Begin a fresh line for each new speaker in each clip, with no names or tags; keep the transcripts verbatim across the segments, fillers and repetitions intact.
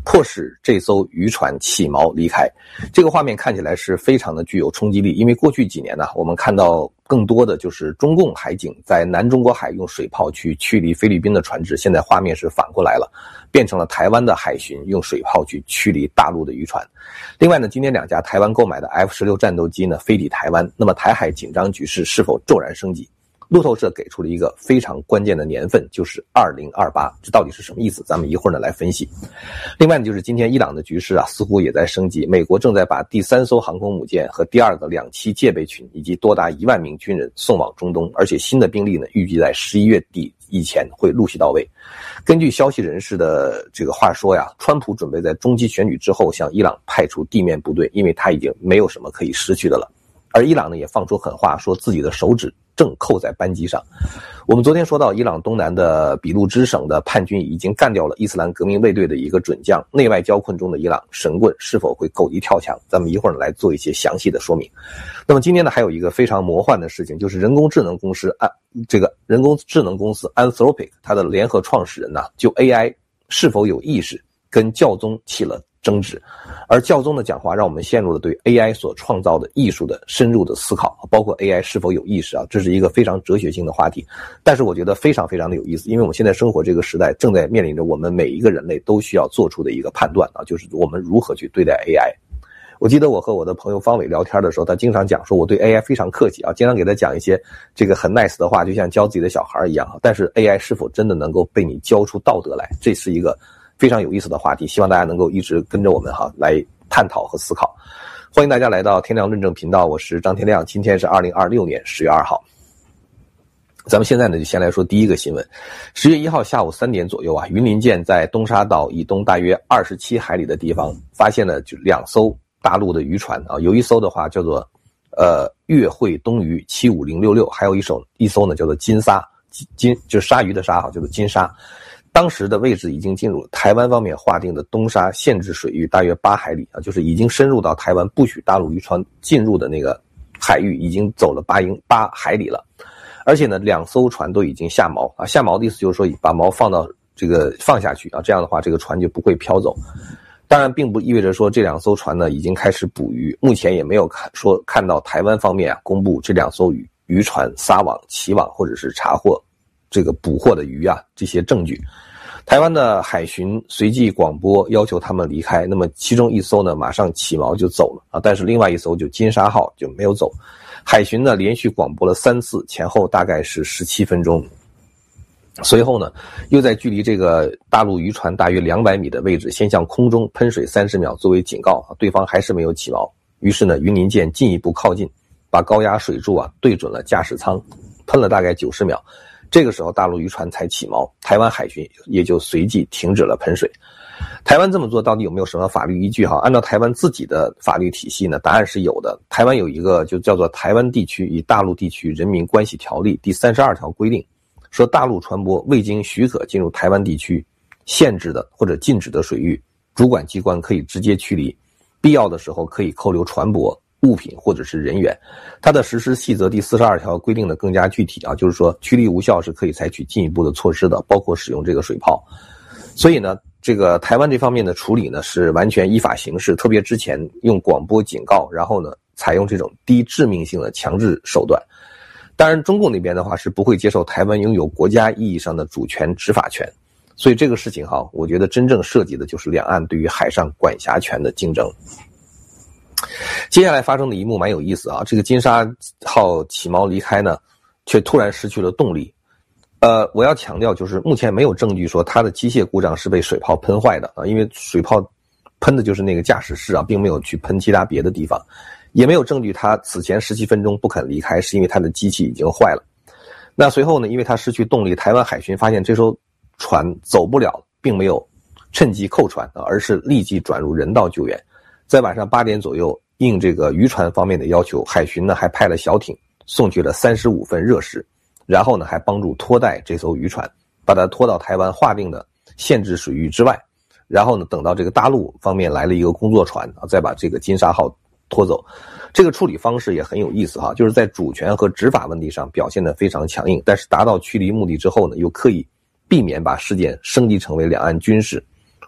迫使这艘渔船起锚离开。这个画面看起来是非常的具有冲击力，因为过去几年呢，我们看到更多的就是中共海警在南中国海用水炮去驱离菲律宾的船只，现在画面是反过来了，变成了台湾的海巡用水炮去驱离大陆的渔船。另外呢，今天两架台湾购买的 F 十六 战斗机呢飞抵台湾，那么台海紧张局势是否骤然升级？路透社给出了一个非常关键的年份，就是二零二八，这到底是什么意思？咱们一会儿呢来分析。另外呢，就是今天伊朗的局势啊，似乎也在升级。美国正在把第三艘航空母舰和第二个两栖戒备群以及多达一万名军人送往中东，而且新的兵力呢，预计在十一月底以前会陆续到位。根据消息人士的这个话说呀，川普准备在中期选举之后向伊朗派出地面部队，因为他已经没有什么可以失去的了。而伊朗呢也放出狠话，说自己的手指正扣在扳机上。我们昨天说到，伊朗东南的俾路支省的叛军已经干掉了伊斯兰革命卫队的一个准将，内外交困中的伊朗神棍是否会狗急跳墙？咱们一会儿来做一些详细的说明。那么今天呢，还有一个非常魔幻的事情，就是人工智能公司安这个人工智能公司 Anthropic 它的联合创始人呢，就 A I 是否有意识跟教宗起了争执，而教宗的讲话让我们陷入了对 A I 所创造的艺术的深入的思考，包括 A I 是否有意识啊，这是一个非常哲学性的话题。但是我觉得非常非常的有意思，因为我们现在生活这个时代正在面临着我们每一个人类都需要做出的一个判断啊，就是我们如何去对待 A I。我记得我和我的朋友方伟聊天的时候，他经常讲说我对 A I 非常客气啊，经常给他讲一些这个很 nice 的话，就像教自己的小孩一样。但是 A I 是否真的能够被你教出道德来，这是一个非常有意思的话题，希望大家能够一直跟着我们哈来探讨和思考。欢迎大家来到天亮论证频道，我是张天亮，今天是二零二六年十月二号。咱们现在呢就先来说第一个新闻。十月一号下午三点左右啊，云林舰在东沙岛以东大约二十七海里的地方发现了就两艘大陆的渔船啊，有一艘的话叫做呃粤汇东鱼七五零六六，还有一艘一艘呢叫做金鲨，金就是鲨鱼的鲨哈，叫做金鲨。当时的位置已经进入台湾方面划定的东沙限制水域大约八海里啊，就是已经深入到台湾不许大陆渔船进入的那个海域，已经走了八英八海里了。而且呢，两艘船都已经下锚啊，下锚的意思就是说把锚放到这个放下去啊，这样的话这个船就不会飘走。当然并不意味着说这两艘船呢已经开始捕鱼，目前也没有看说看到台湾方面啊公布这两艘渔渔船撒网起网或者是查获这个捕获的鱼啊这些证据。台湾的海巡随即广播要求他们离开，那么其中一艘呢马上起锚就走了啊，但是另外一艘就金沙号就没有走。海巡呢连续广播了三次，前后大概是十七分钟。随后呢又在距离这个大陆渔船大约两百米的位置先向空中喷水三十秒作为警告，对方还是没有起锚。于是呢云林舰进一步靠近，把高压水柱啊对准了驾驶舱，喷了大概九十秒。这个时候大陆渔船才起锚，台湾海巡也就随即停止了喷水。台湾这么做到底有没有什么法律依据哈？按照台湾自己的法律体系呢，答案是有的。台湾有一个就叫做《台湾地区与大陆地区人民关系条例》第三十二条规定，说大陆船舶未经许可进入台湾地区限制的或者禁止的水域，主管机关可以直接驱离，必要的时候可以扣留船舶、物品或者是人员。它的实施细则第四十二条规定的更加具体啊，就是说驱离无效是可以采取进一步的措施的，包括使用这个水炮。所以呢这个台湾这方面的处理呢是完全依法行事，特别之前用广播警告，然后呢采用这种低致命性的强制手段。当然中共那边的话是不会接受台湾拥有国家意义上的主权执法权，所以这个事情哈，我觉得真正涉及的就是两岸对于海上管辖权的竞争。接下来发生的一幕蛮有意思啊，这个金沙号起锚离开呢却突然失去了动力。呃，我要强调就是目前没有证据说它的机械故障是被水炮喷坏的啊，因为水炮喷的就是那个驾驶室啊，并没有去喷其他别的地方。也没有证据他此前十七分钟不肯离开是因为他的机器已经坏了。那随后呢，因为他失去动力，台湾海巡发现这艘船走不了，并没有趁机扣船，而是立即转入人道救援。在晚上八点左右，应这个渔船方面的要求，海巡呢还派了小艇送去了三十五份热食，然后呢还帮助拖带这艘渔船，把它拖到台湾划定的限制水域之外。然后呢等到这个大陆方面来了一个工作船啊，再把这个金沙号拖走。这个处理方式也很有意思哈，就是在主权和执法问题上表现得非常强硬，但是达到驱离目的之后呢，又刻意避免把事件升级成为两岸军事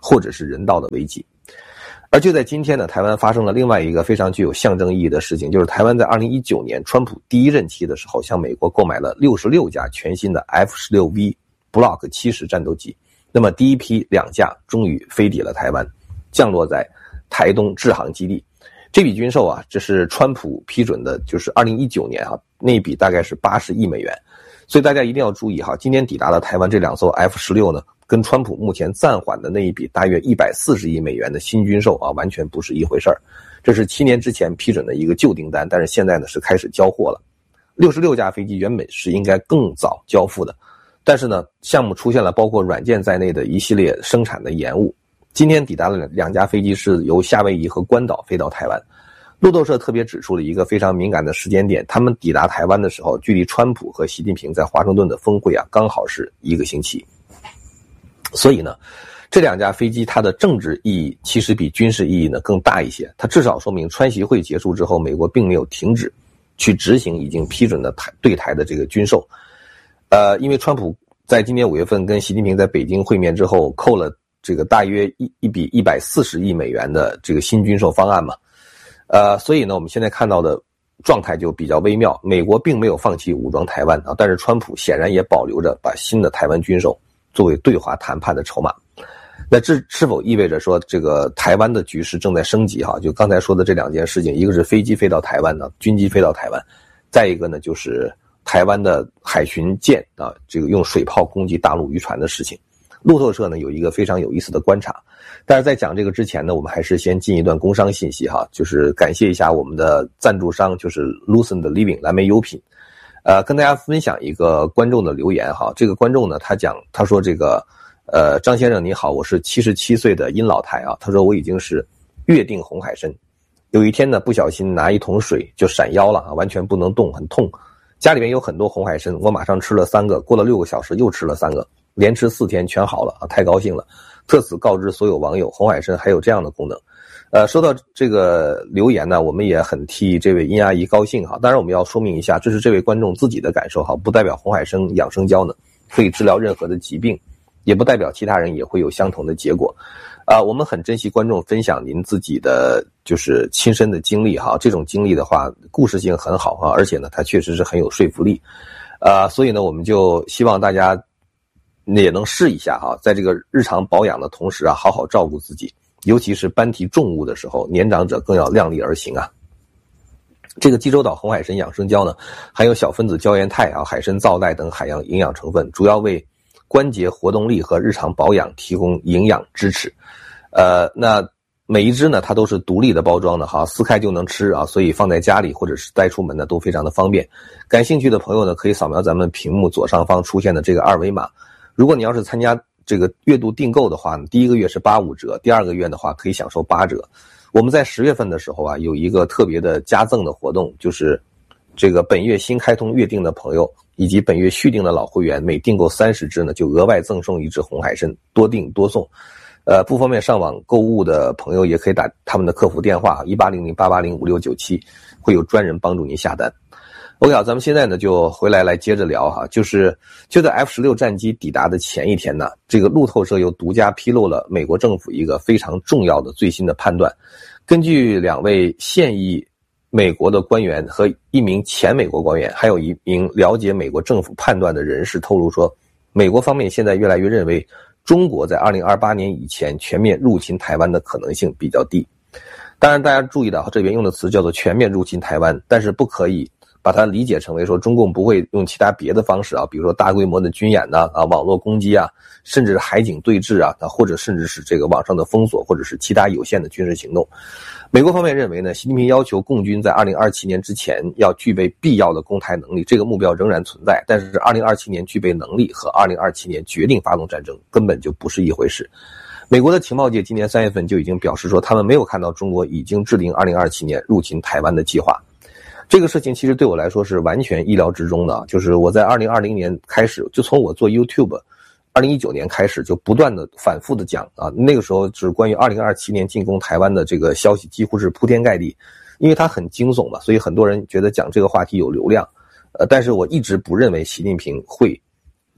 或者是人道的危机。而就在今天呢，台湾发生了另外一个非常具有象征意义的事情，就是台湾在二零一九年川普第一任期的时候，向美国购买了六十六架全新的 F 十六 V Block 七十战斗机。那么第一批两架终于飞抵了台湾，降落在台东志航基地。这笔军售啊，这是川普批准的，就是二零一九年啊，那笔大概是八十亿美元。所以大家一定要注意哈，今天抵达了台湾这两艘 F 十六 呢，跟川普目前暂缓的那一笔大约一百四十亿美元的新军售啊，完全不是一回事儿。这是七年之前批准的一个旧订单，但是现在呢是开始交货了。六十六架飞机原本是应该更早交付的，但是呢，项目出现了包括软件在内的一系列生产的延误。今天抵达的两架飞机是由夏威夷和关岛飞到台湾。路透社特别指出了一个非常敏感的时间点，他们抵达台湾的时候，距离川普和习近平在华盛顿的峰会啊，刚好是一个星期。所以呢，这两架飞机它的政治意义其实比军事意义呢更大一些。它至少说明川习会结束之后，美国并没有停止去执行已经批准的台对台的这个军售。呃，因为川普在今年五月份跟习近平在北京会面之后，扣了这个大约一一笔一百四十亿美元的这个新军售方案嘛，呃，所以呢，我们现在看到的状态就比较微妙。美国并没有放弃武装台湾啊，但是川普显然也保留着把新的台湾军售作为对华谈判的筹码。那这是否意味着说这个台湾的局势正在升级哈？就刚才说的这两件事情，一个是飞机飞到台湾呢，军机飞到台湾，再一个呢就是台湾的海巡舰啊，这个用水炮攻击大陆渔船的事情。路透社呢有一个非常有意思的观察，但是在讲这个之前呢，我们还是先进一段工商信息哈，就是感谢一下我们的赞助商，就是 Lucent Living 蓝莓优品，呃，跟大家分享一个观众的留言哈。这个观众呢，他讲，他说这个，呃，张先生你好，我是七十七岁的殷老太啊，他说我已经是月订红海参，有一天呢不小心拿一桶水就闪腰了啊，完全不能动，很痛。家里面有很多红海参，我马上吃了三个，过了六个小时又吃了三个。连吃四天全好了啊，太高兴了！特此告知所有网友，红海参还有这样的功能。呃，说到这个留言呢，我们也很替这位殷阿姨高兴哈。当然，我们要说明一下，这是这位观众自己的感受哈，不代表红海参养生胶呢可以治疗任何的疾病，也不代表其他人也会有相同的结果。啊、呃，我们很珍惜观众分享您自己的就是亲身的经历哈，这种经历的话，故事性很好啊，而且呢，它确实是很有说服力。啊、呃，所以呢，我们就希望大家也能试一下哈，在这个日常保养的同时啊，好好照顾自己，尤其是搬提重物的时候，年长者更要量力而行啊。这个济州岛红海参养生胶呢，含有小分子胶原肽啊、海参皂苷等海洋营养成分，主要为关节活动力和日常保养提供营养支持。呃，那每一支呢，它都是独立的包装的哈，撕开就能吃啊，所以放在家里或者是带出门呢，都非常的方便。感兴趣的朋友呢，可以扫描咱们屏幕左上方出现的这个二维码。如果你要是参加这个月度订购的话，第一个月是八五折，第二个月的话可以享受八折。我们在十月份的时候啊，有一个特别的加赠的活动，就是这个本月新开通月订的朋友以及本月续订的老会员，每订购三十支呢，就额外赠送一支红海参，多订多送。呃，不方便上网购物的朋友也可以打他们的客服电话一八零零八八零五六九七，会有专人帮助您下单。OK 好，咱们现在呢就回来来接着聊哈，就是就在 F 十六 战机抵达的前一天呢，这个路透社又独家披露了美国政府一个非常重要的最新的判断。根据两位现役美国的官员和一名前美国官员，还有一名了解美国政府判断的人士透露说，美国方面现在越来越认为中国在二零二八年以前全面入侵台湾的可能性比较低。当然大家注意到这边用的词叫做全面入侵台湾，但是不可以把它理解成为说中共不会用其他别的方式啊，比如说大规模的军演呐、啊、网络攻击啊，甚至海警对峙啊，或者甚至是这个网上的封锁，或者是其他有限的军事行动。美国方面认为呢，习近平要求共军在二零二七年之前要具备必要的攻台能力，这个目标仍然存在，但是二零二七年具备能力和二零二七年决定发动战争根本就不是一回事。美国的情报界今年三月份就已经表示说，他们没有看到中国已经制定二零二七年入侵台湾的计划。这个事情其实对我来说是完全意料之中的，就是我在二零二零年开始，就从我做 YouTube 二零一九年开始就不断的反复的讲啊，那个时候是关于二零二七年进攻台湾的这个消息几乎是铺天盖地，因为它很惊悚嘛，所以很多人觉得讲这个话题有流量。呃，但是我一直不认为习近平会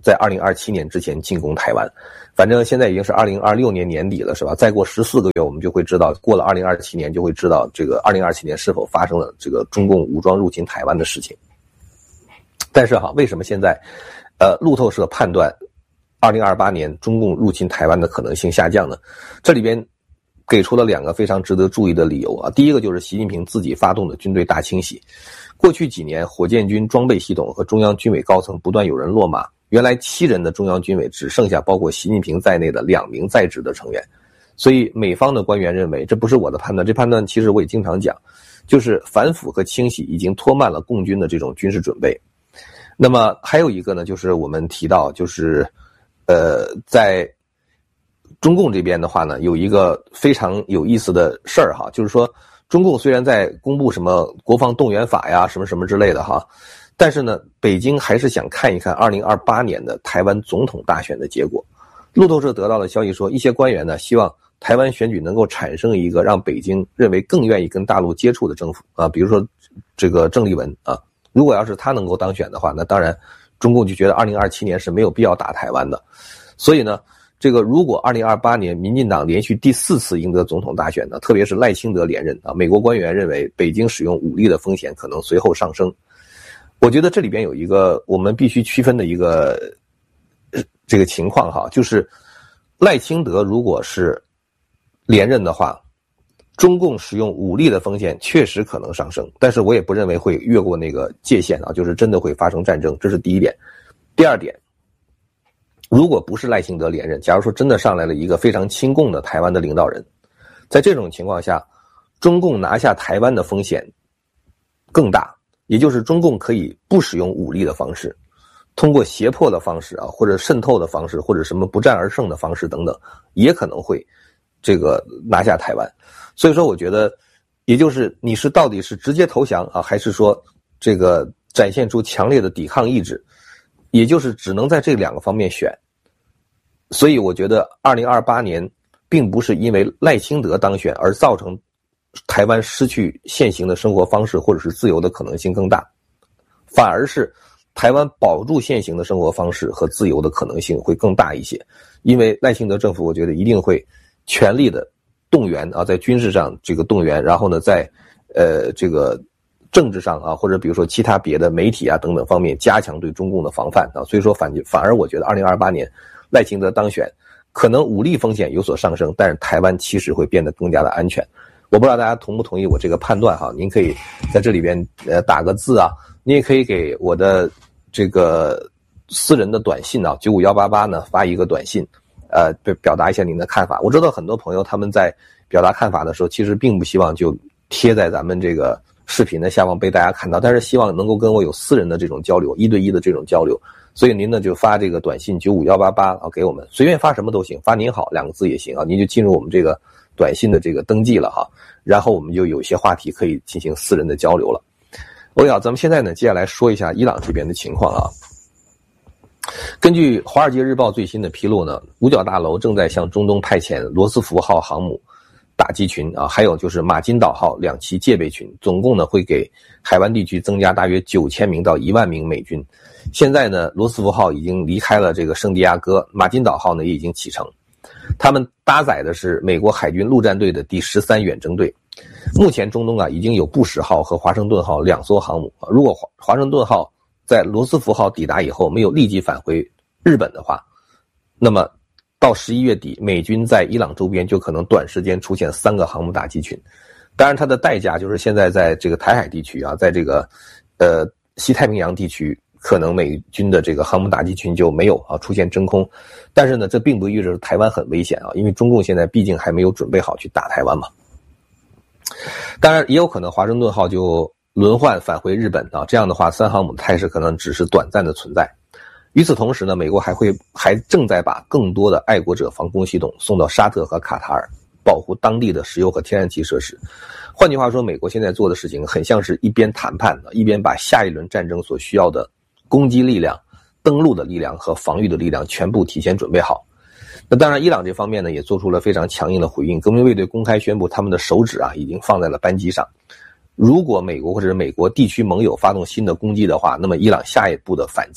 在二零二七年之前进攻台湾。反正现在已经是二零二六年年底了，是吧？再过十四个月，我们就会知道，过了二零二七年就会知道这个二零二七年是否发生了这个中共武装入侵台湾的事情。但是哈，为什么现在，呃，路透社判断二零二八年中共入侵台湾的可能性下降呢？这里边给出了两个非常值得注意的理由啊。第一个就是习近平自己发动的军队大清洗。过去几年，火箭军装备系统和中央军委高层不断有人落马。原来七人的中央军委只剩下包括习近平在内的两名在职的成员，所以美方的官员认为，这不是我的判断，这判断其实我也经常讲，就是反腐和清洗已经拖慢了共军的这种军事准备。那么还有一个呢，就是我们提到，就是呃，在中共这边的话呢，有一个非常有意思的事儿哈，就是说中共虽然在公布什么国防动员法呀，什么什么之类的哈。但是呢，北京还是想看一看二零二八年的台湾总统大选的结果。路透社得到的消息说，一些官员呢希望台湾选举能够产生一个让北京认为更愿意跟大陆接触的政府啊，比如说这个郑丽文啊，如果要是他能够当选的话，那当然中共就觉得二零二七年是没有必要打台湾的。所以呢，这个如果二零二八年民进党连续第四次赢得总统大选呢，特别是赖清德连任啊，美国官员认为北京使用武力的风险可能随后上升。我觉得这里边有一个我们必须区分的一个这个情况哈，就是赖清德如果是连任的话，中共使用武力的风险确实可能上升，但是我也不认为会越过那个界限啊，就是真的会发生战争，这是第一点。第二点，如果不是赖清德连任，假如说真的上来了一个非常亲共的台湾的领导人，在这种情况下，中共拿下台湾的风险更大。也就是中共可以不使用武力的方式，通过胁迫的方式啊，或者渗透的方式，或者什么不战而胜的方式等等，也可能会这个拿下台湾。所以说我觉得，也就是你是到底是直接投降啊，还是说这个展现出强烈的抵抗意志，也就是只能在这两个方面选。所以我觉得二零二八年并不是因为赖清德当选而造成台湾失去现行的生活方式或者是自由的可能性更大，反而是台湾保住现行的生活方式和自由的可能性会更大一些。因为赖清德政府我觉得一定会全力的动员啊，在军事上这个动员，然后呢在呃这个政治上啊，或者比如说其他别的媒体啊等等方面加强对中共的防范啊。所以说反反而我觉得二零二八年赖清德当选，可能武力风险有所上升，但是台湾其实会变得更加的安全。我不知道大家同不同意我这个判断哈，您可以在这里边呃打个字啊，你也可以给我的这个私人的短信啊九五一八八呢发一个短信，呃表达一下您的看法。我知道很多朋友他们在表达看法的时候，其实并不希望就贴在咱们这个视频的下方被大家看到，但是希望能够跟我有私人的这种交流，一对一的这种交流。所以您呢就发这个短信九五一八八啊给我们，随便发什么都行，发您好两个字也行啊，您就进入我们这个短信的这个登记了哈，然后我们就有一些话题可以进行私人的交流了。OK 好，咱们现在呢接下来说一下伊朗这边的情况啊。根据《华尔街日报》最新的披露呢，五角大楼正在向中东派遣罗斯福号航母打击群啊，还有就是马金岛号两栖戒备群，总共呢会给海湾地区增加大约九千名到一万名美军。现在呢，罗斯福号已经离开了这个圣地亚哥，马金岛号呢也已经启程。他们搭载的是美国海军陆战队的第十三远征队。目前中东啊已经有布什号和华盛顿号两艘航母。如果华盛顿号在罗斯福号抵达以后没有立即返回日本的话，那么到十一月底，美军在伊朗周边就可能短时间出现三个航母打击群。当然它的代价就是现在在这个台海地区啊，在这个呃西太平洋地区，可能美军的这个航母打击群就没有啊出现真空。但是呢，这并不意味着台湾很危险啊，因为中共现在毕竟还没有准备好去打台湾嘛。当然也有可能华盛顿号就轮换返回日本啊，这样的话三航母的态势可能只是短暂的存在。与此同时呢，美国还会还正在把更多的爱国者防空系统送到沙特和卡塔尔，保护当地的石油和天然气设施。换句话说，美国现在做的事情很像是一边谈判，一边把下一轮战争所需要的攻击力量、登陆的力量和防御的力量全部提前准备好。那当然伊朗这方面呢也做出了非常强硬的回应，革命卫队公开宣布他们的手指啊已经放在了扳机上。如果美国或者是美国地区盟友发动新的攻击的话，那么伊朗下一步的反击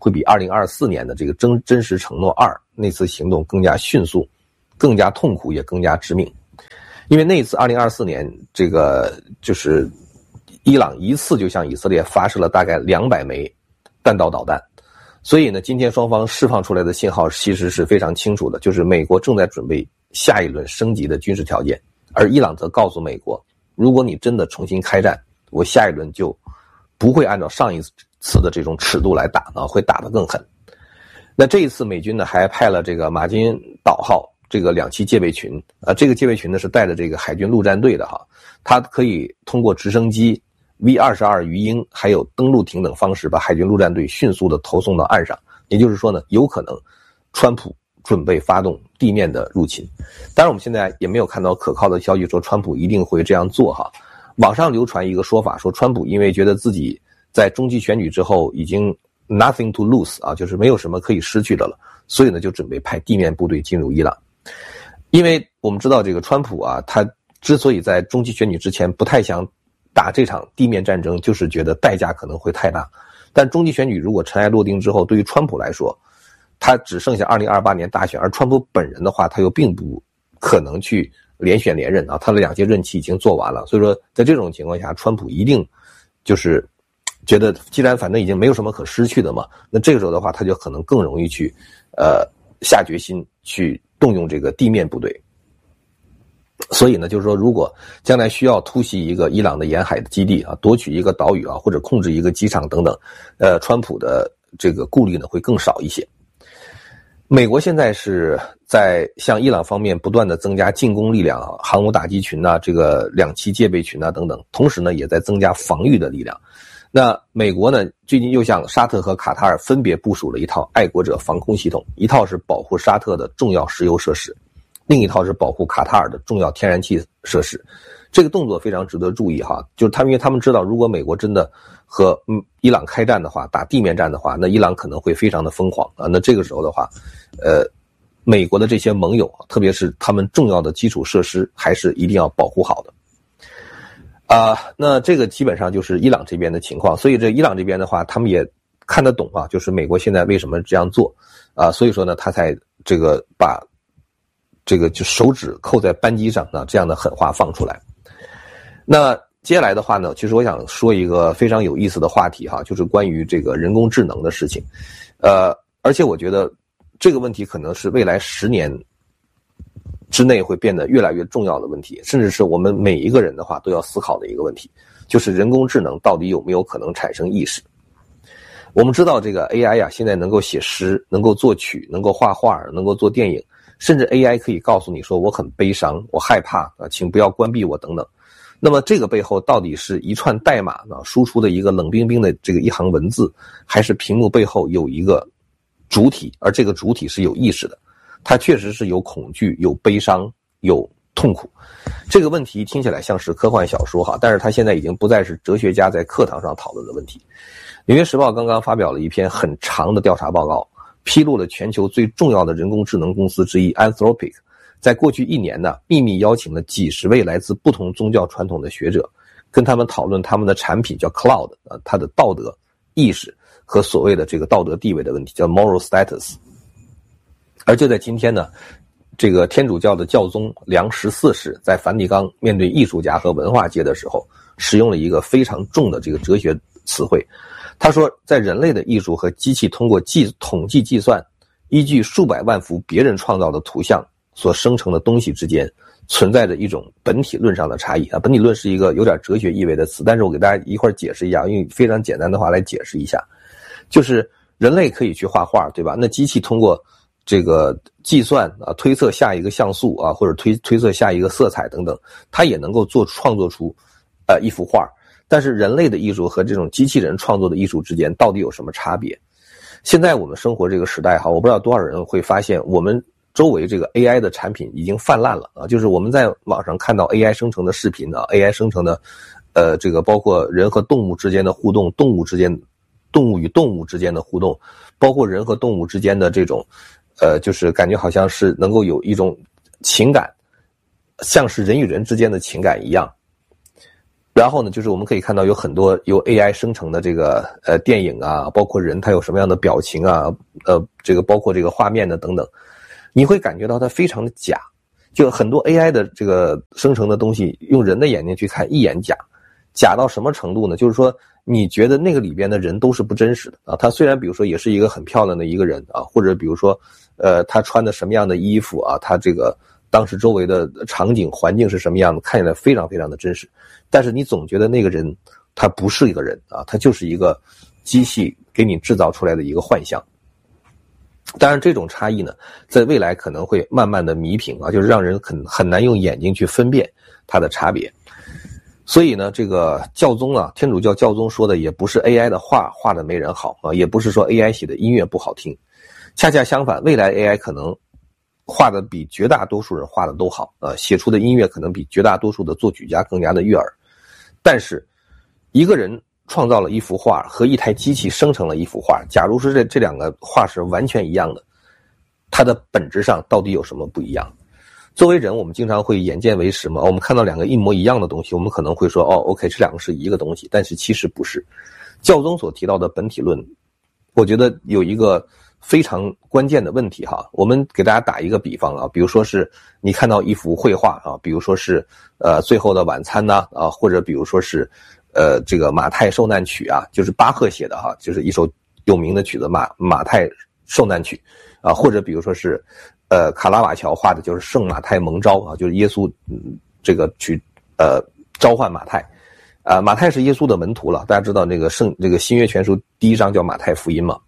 会比二零二四年的这个真真实承诺二那次行动更加迅速，更加痛苦，也更加致命。因为那次二零二四年这个就是伊朗一次就向以色列发射了大概两百枚弹道导弹，所以呢，今天双方释放出来的信号其实是非常清楚的，就是美国正在准备下一轮升级的军事条件，而伊朗则告诉美国，如果你真的重新开战，我下一轮就不会按照上一次的这种尺度来打呢，会打得更狠。那这一次美军呢还派了这个马金岛号这个两栖戒备群啊，这个戒备群呢是带着这个海军陆战队的哈，它可以通过直升机 V 二十二 鱼鹰还有登陆艇等方式把海军陆战队迅速的投送到岸上。也就是说呢，有可能川普准备发动地面的入侵。当然我们现在也没有看到可靠的消息说川普一定会这样做哈。网上流传一个说法，说川普因为觉得自己在中期选举之后已经 nothing to lose 啊，就是没有什么可以失去的了，所以呢就准备派地面部队进入伊朗。因为我们知道这个川普啊，他之所以在中期选举之前不太想打这场地面战争，就是觉得代价可能会太大。但中期选举如果尘埃落定之后，对于川普来说，他只剩下二零二八年大选，而川普本人的话，他又并不可能去连选连任啊，他的两届任期已经做完了。所以说在这种情况下，川普一定就是觉得既然反正已经没有什么可失去的嘛，那这个时候的话，他就可能更容易去呃下决心去动用这个地面部队。所以呢，就是说如果将来需要突袭一个伊朗的沿海的基地啊，夺取一个岛屿啊，或者控制一个机场等等，呃川普的这个顾虑呢会更少一些。美国现在是在向伊朗方面不断的增加进攻力量啊，航母打击群啊，这个两栖戒备群啊等等，同时呢也在增加防御的力量。那美国呢最近又向沙特和卡塔尔分别部署了一套爱国者防空系统，一套是保护沙特的重要石油设施，另一套是保护卡塔尔的重要天然气设施。这个动作非常值得注意哈，就是他们因为他们知道，如果美国真的和嗯伊朗开战的话，打地面战的话，那伊朗可能会非常的疯狂啊。那这个时候的话，呃，美国的这些盟友，特别是他们重要的基础设施，还是一定要保护好的。啊、呃，那这个基本上就是伊朗这边的情况，所以这伊朗这边的话，他们也看得懂啊，就是美国现在为什么这样做啊、呃，所以说呢，他才这个把这个就手指扣在扳机上呢，这样的狠话放出来。那接下来的话呢，其实我想说一个非常有意思的话题哈，就是关于这个人工智能的事情。呃，而且我觉得这个问题可能是未来十年之内会变得越来越重要的问题，甚至是我们每一个人的话都要思考的一个问题，就是人工智能到底有没有可能产生意识。我们知道这个 A I 啊，现在能够写诗，能够作曲，能够画画，能够做电影，甚至 A I 可以告诉你说我很悲伤，我害怕啊，请不要关闭我等等。那么这个背后到底是一串代码呢输出的一个冷冰冰的这个一行文字，还是屏幕背后有一个主体，而这个主体是有意识的，它确实是有恐惧，有悲伤，有痛苦。这个问题听起来像是科幻小说哈，但是它现在已经不再是哲学家在课堂上讨论的问题。纽约时报刚刚发表了一篇很长的调查报告，披露了全球最重要的人工智能公司之一 Anthropic在过去一年呢，秘密邀请了几十位来自不同宗教传统的学者，跟他们讨论他们的产品叫 Cloud 啊，它的道德意识和所谓的这个道德地位的问题，叫 moral status。而就在今天呢，这个天主教的教宗梁十四世在梵蒂冈面对艺术家和文化界的时候，使用了一个非常重的这个哲学词汇。他说，在人类的艺术和机器通过计统计计算，依据数百万幅别人创造的图像所生成的东西之间，存在着一种本体论上的差异啊。本体论是一个有点哲学意味的词，但是我给大家一块儿解释一下，用非常简单的话来解释一下，就是人类可以去画画，对吧？那机器通过这个计算啊，推测下一个像素啊，或者推推测下一个色彩等等，它也能够做创作出呃一幅画。但是人类的艺术和这种机器人创作的艺术之间到底有什么差别？现在我们生活这个时代哈，我不知道多少人会发现我们周围这个 A I 的产品已经泛滥了啊，就是我们在网上看到 A I 生成的视频啊 ，A I 生成的，呃，这个包括人和动物之间的互动，动物之间，动物与动物之间的互动，包括人和动物之间的这种，呃，就是感觉好像是能够有一种情感，像是人与人之间的情感一样。 然后呢，就是我们可以看到有很多由 A I 生成的这个呃电影啊，包括人他有什么样的表情啊，呃，这个包括这个画面的等等，你会感觉到它非常的假。就很多 A I 的这个生成的东西，用人的眼睛去看一眼假，假到什么程度呢？就是说你觉得那个里边的人都是不真实的啊。他虽然比如说也是一个很漂亮的一个人啊，或者比如说呃他穿的什么样的衣服啊，他这个当时周围的场景环境是什么样的，看起来非常非常的真实，但是你总觉得那个人他不是一个人啊，他就是一个机器给你制造出来的一个幻象。当然这种差异呢，在未来可能会慢慢的弥平啊，就是让人很很难用眼睛去分辨它的差别。所以呢，这个教宗啊，天主教教宗说的也不是 A I 的画画的没人好啊，也不是说 A I 写的音乐不好听，恰恰相反，未来 A I 可能画的比绝大多数人画的都好啊，写出的音乐可能比绝大多数的作曲家更加的悦耳。但是一个人创造了一幅画和一台机器生成了一幅画，假如是这这两个画是完全一样的，它的本质上到底有什么不一样？作为人，我们经常会眼见为实嘛，我们看到两个一模一样的东西，我们可能会说哦 OK 这两个是一个东西，但是其实不是。教宗所提到的本体论，我觉得有一个非常关键的问题哈，我们给大家打一个比方啊，比如说是你看到一幅绘画啊，比如说是呃最后的晚餐呐 啊, 啊，或者比如说是呃这个马太受难曲啊，就是巴赫写的哈，就是一首有名的曲子马马太受难曲啊，或者比如说是呃卡拉瓦乔画的就是圣马太蒙召啊，就是耶稣嗯这个去呃召唤马太啊，马太是耶稣的门徒了，大家知道那个圣这个新约全书第一章叫马太福音嘛。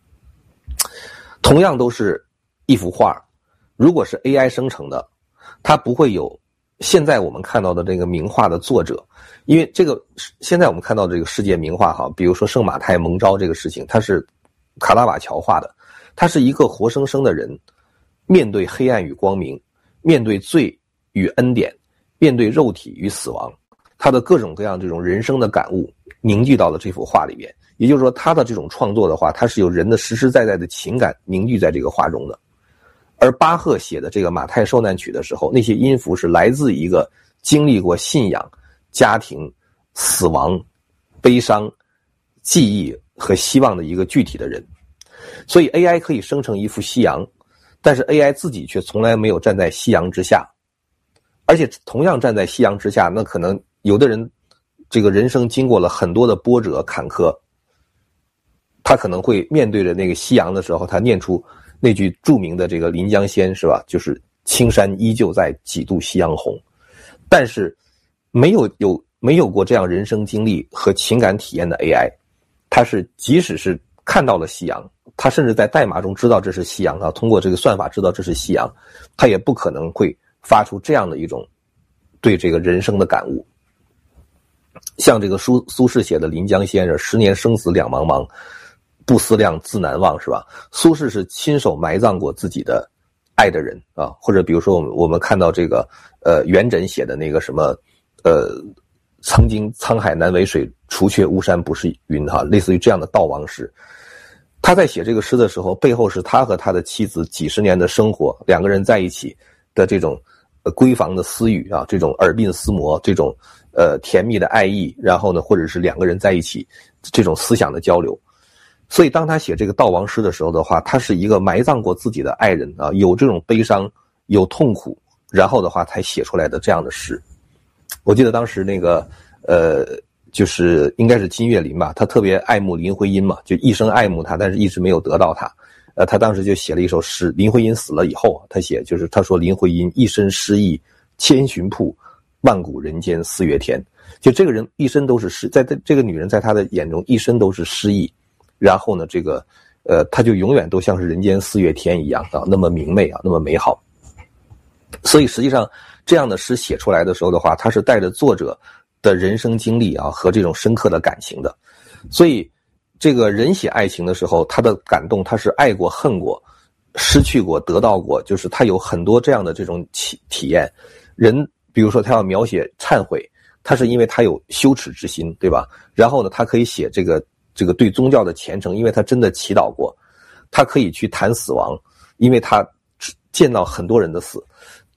同样都是一幅画，如果是 A I 生成的，它不会有现在我们看到的这个名画的作者，因为这个现在我们看到这个世界名画哈，比如说圣马太蒙召这个事情，它是卡拉瓦乔画的，他是一个活生生的人，面对黑暗与光明，面对罪与恩典，面对肉体与死亡，他的各种各样这种人生的感悟凝聚到了这幅画里边。也就是说，他的这种创作的话，他是有人的实实在在的情感凝聚在这个画中的。而巴赫写的这个马太受难曲的时候，那些音符是来自一个经历过信仰、家庭、死亡、悲伤、记忆和希望的一个具体的人。所以 A I 可以生成一幅夕阳，但是 A I 自己却从来没有站在夕阳之下。而且同样站在夕阳之下，那可能有的人这个人生经过了很多的波折坎坷，他可能会面对着那个夕阳的时候，他念出那句著名的这个临江仙，是吧？就是青山依旧在，几度夕阳红。但是没有有没有过这样人生经历和情感体验的 A I， 它是即使是看到了夕阳，它甚至在代码中知道这是夕阳啊，通过这个算法知道这是夕阳，它也不可能会发出这样的一种对这个人生的感悟。像这个苏苏轼写的《临江仙》，十年生死两茫茫，不思量，自难忘，是吧？苏轼是亲手埋葬过自己的爱的人啊，或者比如说我们我们看到这个呃元稹写的那个什么呃曾经沧海难为水，除却巫山不是云哈，类似于这样的悼亡诗。他在写这个诗的时候，背后是他和他的妻子几十年的生活，两个人在一起的这种呃闺房的私语啊，这种耳鬓厮磨，这种呃甜蜜的爱意，然后呢，或者是两个人在一起这种思想的交流。所以当他写这个悼亡诗的时候的话，他是一个埋葬过自己的爱人啊，有这种悲伤，有痛苦，然后的话才写出来的这样的诗。我记得当时那个呃就是应该是金岳霖吧，他特别爱慕林徽因嘛，就一生爱慕她，但是一直没有得到她。呃他当时就写了一首诗，林徽因死了以后，他写就是他说林徽因一身诗意千寻瀑，万古人间四月天。就这个人一生都是诗，在这个女人在他的眼中一生都是诗意。然后呢，这个，呃，他就永远都像是人间四月天一样啊，那么明媚啊，那么美好。所以实际上，这样的诗写出来的时候的话，它是带着作者的人生经历啊和这种深刻的感情的。所以，这个人写爱情的时候，他的感动，他是爱过、恨过、失去过、得到过，就是他有很多这样的这种体体验。人，比如说他要描写忏悔，他是因为他有羞耻之心，对吧？然后呢，他可以写这个。这个对宗教的虔诚，因为他真的祈祷过。他可以去谈死亡，因为他见到很多人的死。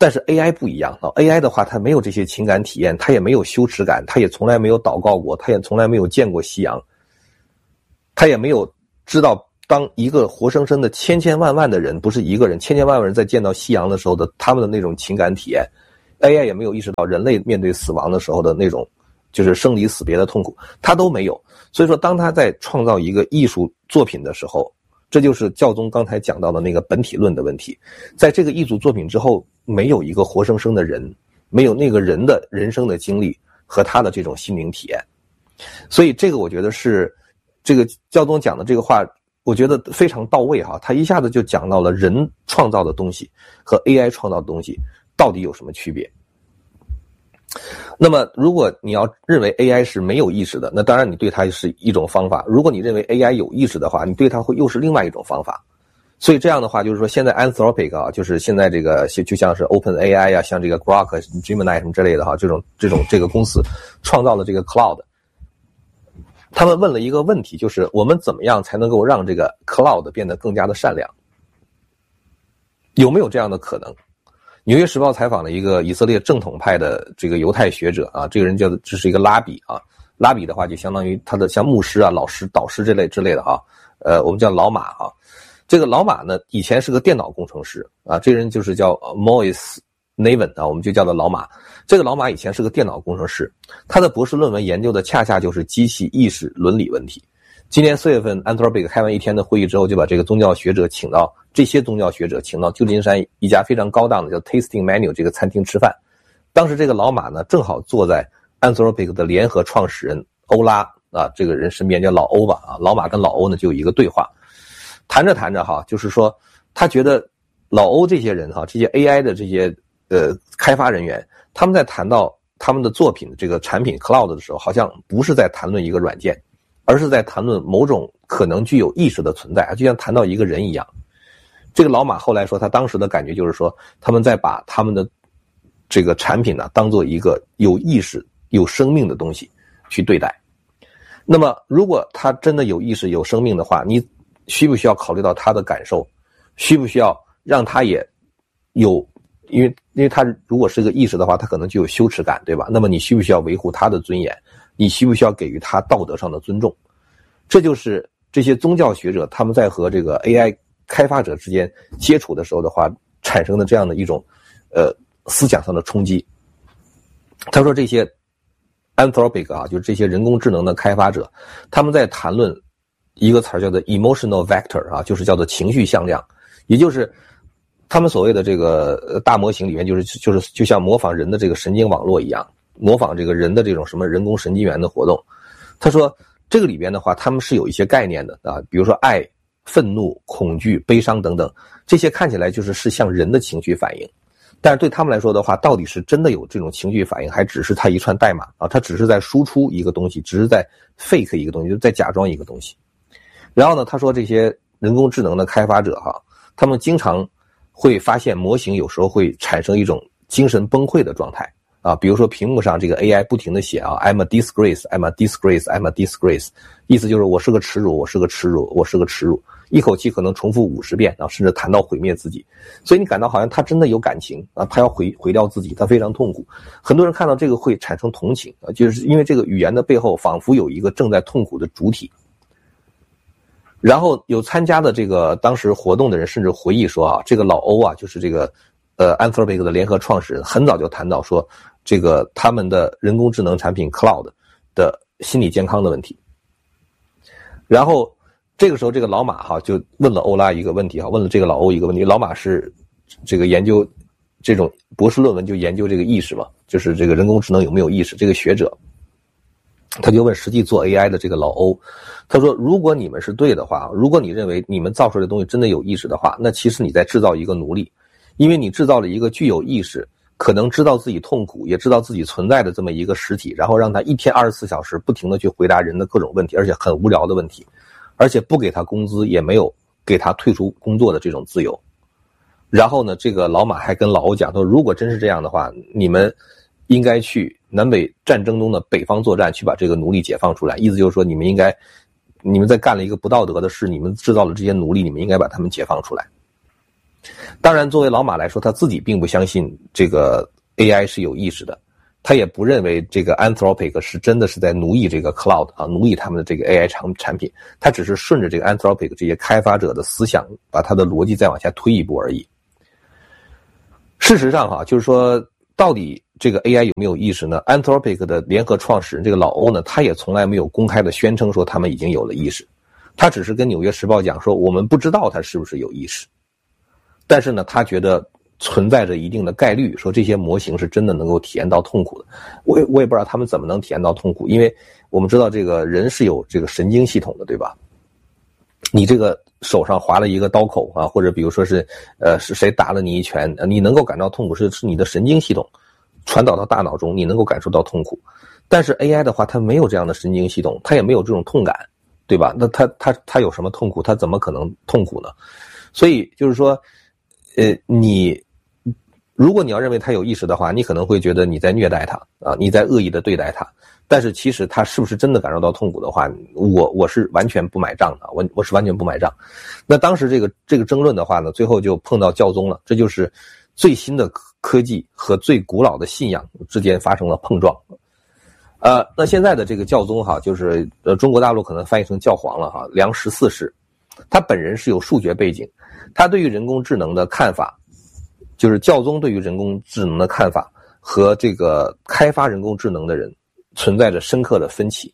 但是 A I 不一样啊 ，A I 的话，它没有这些情感体验，它也没有羞耻感，它也从来没有祷告过，它也从来没有见过夕阳，它也没有知道当一个活生生的千千万万的人，不是一个人，千千万万人在见到夕阳的时候的他们的那种情感体验 ，A I 也没有意识到人类面对死亡的时候的那种就是生离死别的痛苦，它都没有。所以说，当他在创造一个艺术作品的时候，这就是教宗刚才讲到的那个本体论的问题。在这个艺术作品之后，没有一个活生生的人，没有那个人的人生的经历和他的这种心灵体验。所以这个我觉得是这个教宗讲的这个话，我觉得非常到位哈。他一下子就讲到了人创造的东西和 A I 创造的东西到底有什么区别。那么如果你要认为 A I 是没有意识的，那当然你对它是一种方法，如果你认为 A I 有意识的话，你对它会又是另外一种方法。所以这样的话就是说，现在 Anthropic 啊，就是现在这个就像是 OpenAI 啊，像这个 Grok、Gemini 什么之类的哈，这种这种这个公司创造了这个 Cloud， 他们问了一个问题，就是我们怎么样才能够让这个 Cloud 变得更加的善良？有没有这样的可能？纽约时报采访了一个以色列正统派的这个犹太学者啊，这个人叫这是一个拉比啊，拉比的话就相当于他的像牧师啊、老师、导师这类之类的哈，呃，我们叫老马哈。这个老马呢，以前是个电脑工程师啊，这个人就是叫 Moise Navin 啊，我们就叫他老马。这个老马以前是个电脑工程师，他的博士论文研究的恰恰就是机器意识伦理问题。今年四月份 Anthropic 开完一天的会议之后，就把这个宗教学者请到这些宗教学者请到旧金山一家非常高档的叫 Tasting Menu 这个餐厅吃饭。当时这个老马呢，正好坐在 Anthropic 的联合创始人欧拉啊，这个人身边叫老欧吧啊，老马跟老欧呢就有一个对话，谈着谈着哈，就是说他觉得老欧这些人哈，这些 A I 的这些呃开发人员，他们在谈到他们的作品这个产品 Cloud 的时候，好像不是在谈论一个软件，而是在谈论某种可能具有意识的存在，就像谈到一个人一样。这个老马后来说，他当时的感觉就是说，他们在把他们的这个产品呢，当做一个有意识、有生命的东西去对待。那么，如果他真的有意识、有生命的话，你需不需要考虑到他的感受？需不需要让他也有？因为因为他如果是个意识的话，他可能就有羞耻感，对吧？那么你需不需要维护他的尊严？你需不需要给予他道德上的尊重？这就是这些宗教学者他们在和这个 A I 开发者之间接触的时候的话，产生的这样的一种呃思想上的冲击。他说这些 Anthropic 啊，就是这些人工智能的开发者，他们在谈论一个词儿叫做 emotional vector 啊，就是叫做情绪向量，也就是他们所谓的这个大模型里面，就是就是就像模仿人的这个神经网络一样，模仿这个人的这种什么人工神经元的活动。他说这个里边的话，他们是有一些概念的啊，比如说爱、愤怒、恐惧、悲伤等等，这些看起来就是是像人的情绪反应。但是对他们来说的话，到底是真的有这种情绪反应，还只是他一串代码啊？他只是在输出一个东西，只是在 fake 一个东西，就是在假装一个东西。然后呢，他说这些人工智能的开发者哈，他们经常会发现模型有时候会产生一种精神崩溃的状态啊，比如说屏幕上这个 A I 不停的写啊 ，I'm a disgrace, I'm a disgrace, I'm a disgrace， 意思就是我是个耻辱，我是个耻辱，我是个耻辱，一口气可能重复五十遍啊，甚至谈到毁灭自己。所以你感到好像他真的有感情啊，他要毁毁掉自己，他非常痛苦。很多人看到这个会产生同情啊，就是因为这个语言的背后仿佛有一个正在痛苦的主体。然后有参加的这个当时活动的人甚至回忆说啊，这个老欧啊，就是这个呃 Anthropic 的联合创始人，很早就谈到说这个他们的人工智能产品 Cloud 的心理健康的问题。然后这个时候这个老马哈就问了欧拉一个问题哈，问了这个老欧一个问题。老马是这个研究这种博士论文就研究这个意识嘛，就是这个人工智能有没有意识，这个学者他就问实际做 A I 的这个老欧，他说如果你们是对的话，如果你认为你们造出来的东西真的有意识的话，那其实你在制造一个奴隶，因为你制造了一个具有意识，可能知道自己痛苦也知道自己存在的这么一个实体，然后让他一天二十四小时不停的去回答人的各种问题，而且很无聊的问题，而且不给他工资，也没有给他退出工作的这种自由。然后呢，这个老马还跟老欧讲说，如果真是这样的话，你们应该去南北战争中的北方作战，去把这个奴隶解放出来。意思就是说，你们应该，你们在干了一个不道德的事，你们制造了这些奴隶，你们应该把他们解放出来。 当然，作为老马来说，他自己并不相信这个 A I 是有意识的，他也不认为这个 Anthropic 是真的是在奴役这个 Cloud 啊，奴役他们的这个 A I 产产品，他只是顺着这个 Anthropic 这些开发者的思想，把他的逻辑再往下推一步而已。事实上哈，就是说到底这个 A I 有没有意识呢？ Anthropic 的联合创始人这个老欧呢，他也从来没有公开的宣称说他们已经有了意识，他只是跟纽约时报讲说我们不知道他是不是有意识，但是呢他觉得存在着一定的概率，说这些模型是真的能够体验到痛苦的。我也我也不知道他们怎么能体验到痛苦，因为我们知道这个人是有这个神经系统的，对吧？你这个手上划了一个刀口啊，或者比如说是呃是谁打了你一拳，你能够感到痛苦，是是你的神经系统传导到大脑中，你能够感受到痛苦。但是 A I 的话，它没有这样的神经系统，它也没有这种痛感，对吧？那它它它有什么痛苦？它怎么可能痛苦呢？所以就是说，呃，你如果你要认为它有意识的话，你可能会觉得你在虐待它啊，你在恶意的对待它。但是其实他是不是真的感受到痛苦的话，我我是完全不买账的，我我是完全不买账。那当时这个这个争论的话呢，最后就碰到教宗了，这就是最新的科技和最古老的信仰之间发生了碰撞。呃，那现在的这个教宗哈，就是呃中国大陆可能翻译成教皇了哈，梁十四世，他本人是有数学背景，他对于人工智能的看法，就是教宗对于人工智能的看法和这个开发人工智能的人存在着深刻的分歧。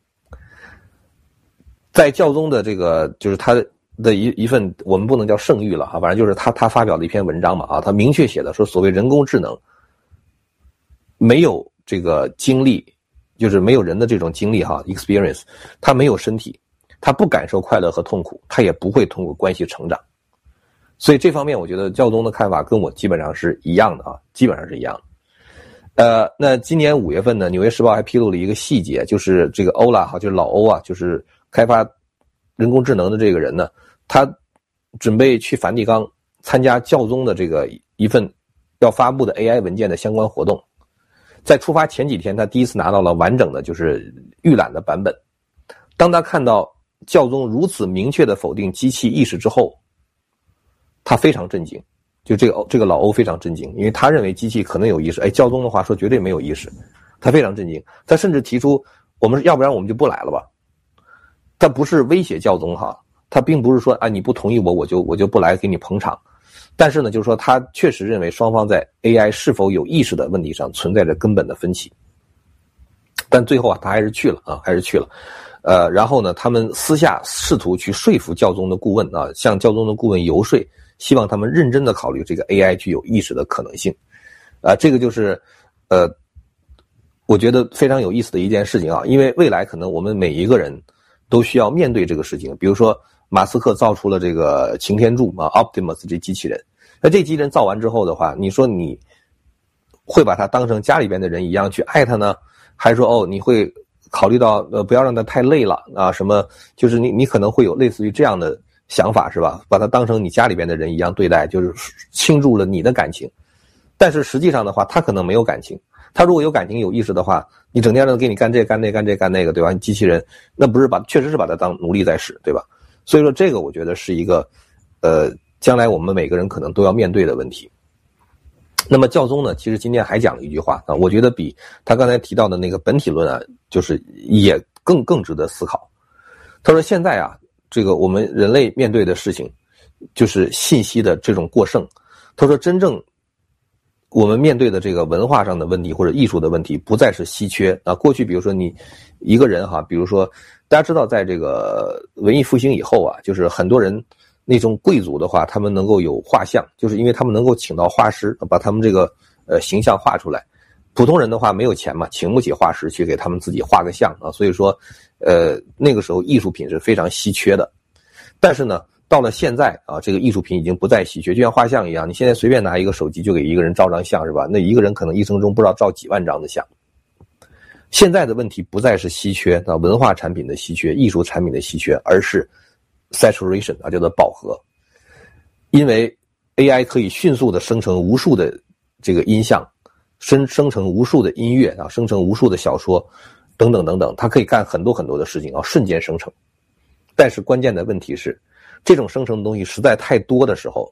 在教宗的这个就是他的一一份，我们不能叫圣谕了哈，反正就是他他发表的一篇文章嘛啊，他明确写的说，所谓人工智能没有这个经历，就是没有人的这种经历哈 experience， 他没有身体，他不感受快乐和痛苦，他也不会通过关系成长。所以这方面我觉得教宗的看法跟我基本上是一样的啊，基本上是一样的。呃，那今年五月份呢，《纽约时报》还披露了一个细节，就是这个欧拉哈，就是老欧啊，就是开发人工智能的这个人呢，他准备去梵蒂冈参加教宗的这个一份要发布的 A I 文件的相关活动。在出发前几天，他第一次拿到了完整的就是预览的版本。当他看到教宗如此明确的否定机器意识之后，他非常震惊。就这个这个老欧非常震惊，因为他认为机器可能有意识，哎，教宗的话说绝对没有意识，他非常震惊。他甚至提出，我们要不然我们就不来了吧。他不是威胁教宗哈，他并不是说啊你不同意我，我就我就不来给你捧场。但是呢，就是说他确实认为双方在 A I 是否有意识的问题上存在着根本的分歧。但最后啊，他还是去了啊，还是去了。呃，然后呢，他们私下试图去说服教宗的顾问啊，向教宗的顾问游说，希望他们认真的考虑这个 A I 具有意识的可能性。啊，这个就是呃我觉得非常有意思的一件事情啊，因为未来可能我们每一个人都需要面对这个事情。比如说马斯克造出了这个擎天柱啊 Optimus 这机器人，那这机器人造完之后的话，你说你会把它当成家里边的人一样去爱它呢，还是说哦你会考虑到呃不要让它太累了啊，什么就是你你可能会有类似于这样的想法是吧？把它当成你家里边的人一样对待，就是倾注了你的感情。但是实际上的话，他可能没有感情。他如果有感情有意识的话，你整天让他给你干这干那干这干那个，对吧？机器人那不是把确实是把它当奴隶在使，对吧？所以说这个我觉得是一个呃将来我们每个人可能都要面对的问题。那么教宗呢，其实今天还讲了一句话啊，我觉得比他刚才提到的那个本体论啊，就是也更更值得思考。他说现在啊，这个我们人类面对的事情就是信息的这种过剩。他说真正我们面对的这个文化上的问题或者艺术的问题不再是稀缺啊。过去比如说你一个人哈，比如说大家知道在这个文艺复兴以后啊，就是很多人那种贵族的话，他们能够有画像，就是因为他们能够请到画师把他们这个呃形象画出来。普通人的话没有钱嘛，请不起画师去给他们自己画个像啊，所以说呃那个时候艺术品是非常稀缺的。但是呢到了现在啊，这个艺术品已经不再稀缺，就像画像一样，你现在随便拿一个手机就给一个人照张像是吧？那一个人可能一生中不知道照几万张的像。现在的问题不再是稀缺啊，文化产品的稀缺，艺术产品的稀缺，而是 saturation 啊，叫做饱和。因为 A I 可以迅速的生成无数的这个音像，生生成无数的音乐啊，生成无数的小说等等等等，它可以干很多很多的事情啊，瞬间生成。但是关键的问题是，这种生成的东西实在太多的时候，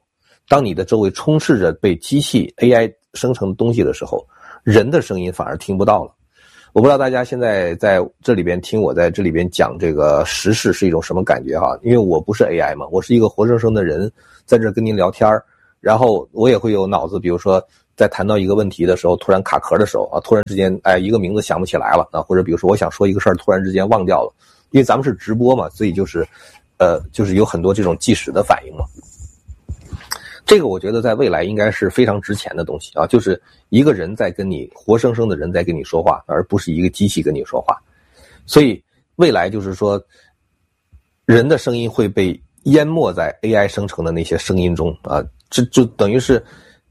当你的周围充斥着被机器 A I 生成的东西的时候，人的声音反而听不到了。我不知道大家现在在这里边听我在这里边讲这个时事是一种什么感觉哈？因为我不是 A I 嘛，我是一个活生生的人在这跟您聊天，然后我也会有脑子，比如说在谈到一个问题的时候突然卡壳的时候啊，突然之间哎一个名字想不起来了啊，或者比如说我想说一个事儿突然之间忘掉了，因为咱们是直播嘛，所以就是呃就是有很多这种即时的反应嘛。这个我觉得在未来应该是非常值钱的东西啊，就是一个人在跟你活生生的人在跟你说话，而不是一个机器跟你说话。所以未来就是说人的声音会被淹没在 A I 生成的那些声音中啊，这就等于是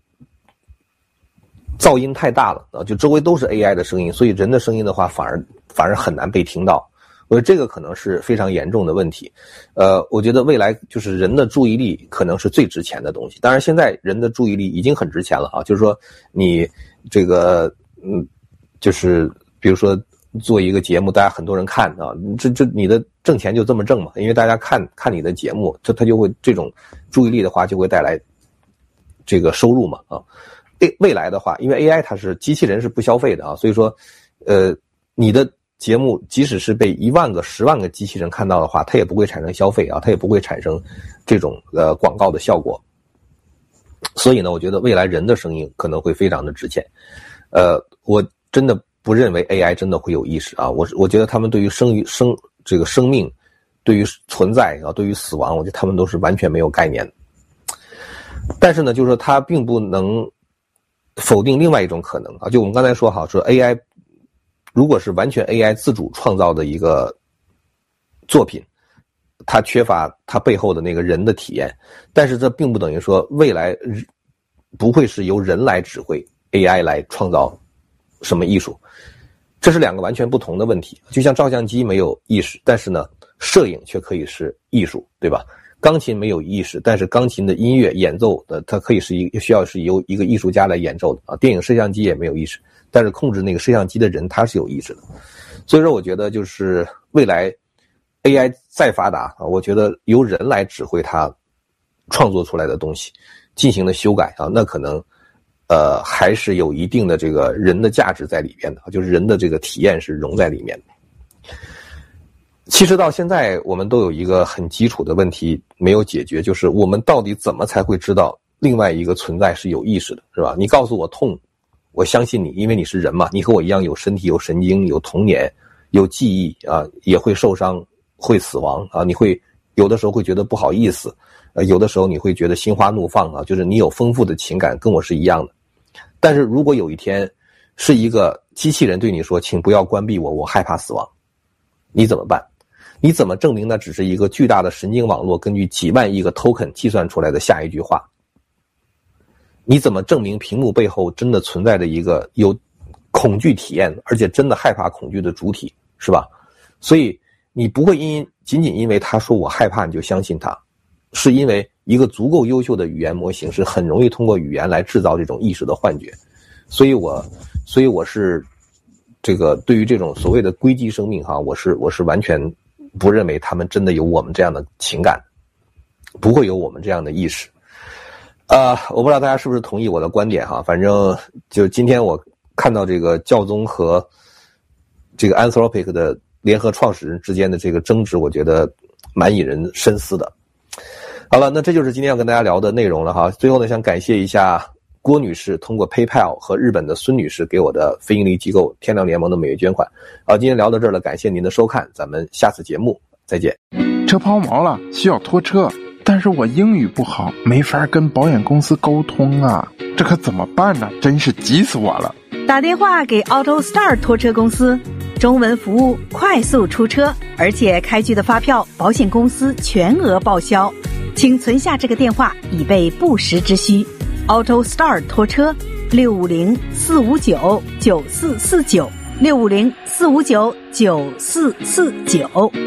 噪音太大了啊，就周围都是 A I 的声音，所以人的声音的话反而反而很难被听到。我觉得这个可能是非常严重的问题。呃，我觉得未来就是人的注意力可能是最值钱的东西。当然现在人的注意力已经很值钱了啊，就是说你这个嗯就是比如说做一个节目，大家很多人看啊，这这你的挣钱就这么挣嘛，因为大家看看你的节目，这他就会这种注意力的话就会带来这个收入嘛啊。未来的话，因为 A I 它是机器人是不消费的啊，所以说呃你的节目即使是被一万个十万个机器人看到的话，它也不会产生消费啊，它也不会产生这种呃广告的效果。所以呢，我觉得未来人的声音可能会非常的值钱。呃我真的不认为 A I 真的会有意识啊，我我觉得他们对于生于生这个生命，对于存在啊，对于死亡，我觉得他们都是完全没有概念的。但是呢，就是说它并不能否定另外一种可能啊，就我们刚才说好，说 A I 如果是完全 A I 自主创造的一个作品，它缺乏它背后的那个人的体验，但是这并不等于说未来不会是由人来指挥 A I 来创造什么艺术，这是两个完全不同的问题。就像照相机没有意识，但是呢，摄影却可以是艺术，对吧？钢琴没有意识，但是钢琴的音乐演奏的它可以是一需要是由一个艺术家来演奏的啊。电影摄像机也没有意识，但是控制那个摄像机的人他是有意识的。所以说我觉得就是未来 A I 再发达啊，我觉得由人来指挥它创作出来的东西进行了修改啊，那可能呃还是有一定的这个人的价值在里边的，就是人的这个体验是融在里面的。其实到现在我们都有一个很基础的问题没有解决，就是我们到底怎么才会知道另外一个存在是有意识的，是吧？你告诉我痛，我相信你，因为你是人嘛，你和我一样有身体有神经有童年有记忆啊，也会受伤会死亡啊，你会有的时候会觉得不好意思，呃，有的时候你会觉得心花怒放啊，就是你有丰富的情感跟我是一样的。但是如果有一天是一个机器人对你说请不要关闭我，我害怕死亡，你怎么办？你怎么证明那只是一个巨大的神经网络根据几万亿个 token 计算出来的下一句话？你怎么证明屏幕背后真的存在着一个有恐惧体验而且真的害怕恐惧的主体，是吧？所以你不会因仅仅因为他说我害怕你就相信他，是因为一个足够优秀的语言模型是很容易通过语言来制造这种意识的幻觉。所以我所以我是这个对于这种所谓的硅基生命哈，我是我是完全不认为他们真的有我们这样的情感，不会有我们这样的意识。呃，我不知道大家是不是同意我的观点哈，反正就今天我看到这个教宗和这个 Anthropic 的联合创始人之间的这个争执，我觉得蛮引人深思的。好了，那这就是今天要跟大家聊的内容了哈。最后呢，想感谢一下郭女士通过 PayPal 和日本的孙女士给我的非营利机构天亮联盟的每月捐款。好，今天聊到这儿了，感谢您的收看，咱们下次节目再见。
车抛锚了，需要拖车，但是我英语不好，没法跟保险公司沟通啊，这可怎么办呢？真是急死我了。
打电话给 AutoStar 拖车公司，中文服务，快速出车，而且开具的发票保险公司全额报销，请存下这个电话以备不时之需。AutoStar 拖车六五零四五九九四四九六五零四五九九四四九。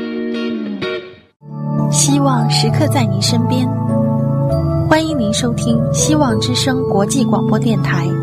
希望时刻在您身边，欢迎您收听希望之声国际广播电台